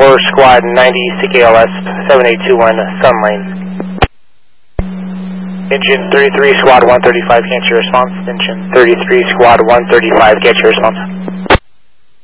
Squad 90 CKLS 7821 Sun Lane. Engine 33 Squad 135, can't your response. Engine 33 Squad 135, get your response.